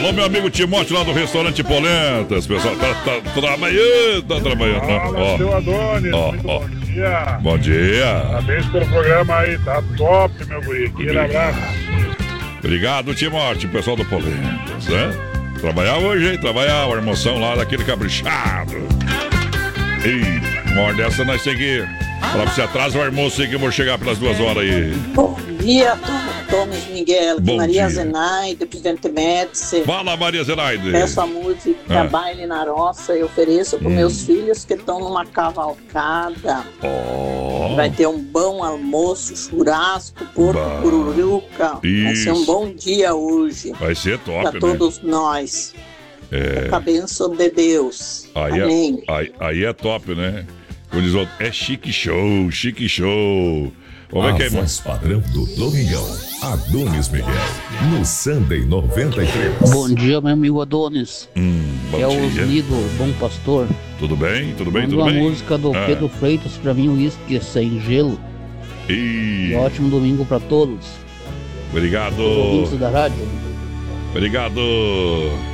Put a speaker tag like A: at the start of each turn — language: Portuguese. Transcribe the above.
A: Alô, meu amigo Timóteo lá do restaurante Polentas. Pessoal, tá trabalhando, tá trabalhando.
B: Fala, seu Adonis. Muito bom dia.
A: Bom dia.
B: Parabéns pelo programa aí, tá top, meu guri. Aquele abraço.
A: Obrigado, Timóteo, pessoal do Polentas, né? Trabalhar hoje, hein? Trabalhar, a emoção lá daquele caprichado. E uma hora dessa nós temos que falar pra você atrasa o almoço aí que eu vou chegar pelas 2 horas aí.
C: Bom dia, Thomas Miguel,
A: Bom
C: Maria
A: dia.
C: Zenaide, Presidente Médici.
A: Fala, Maria Zenaide.
C: Peço a música Baile na Roça e ofereço para meus filhos que estão numa cavalcada. Vai ter um bom almoço, churrasco, porco, pururuca. Vai ser um bom dia hoje.
A: Vai ser top,
C: para
A: né?
C: todos nós. Com a bênção de Deus. Amém.
A: Aí é top, né? Como diz o outro, é chique show, chique show. Vamos ver quem
D: voz padrão do Domingão, Adonis Miguel, no Sunday 93.
E: Bom dia, meu amigo Adonis.
A: Bom
E: é o
A: dia.
E: Osnido, Bom Pastor.
A: Tudo bem? Tudo bem?
E: Manda
A: Tudo
E: uma
A: bem?
E: música do Pedro Freitas pra mim, Whisky sem gelo. E ótimo domingo pra todos.
A: Obrigado.
E: Os ouvintes da rádio.
A: Obrigado.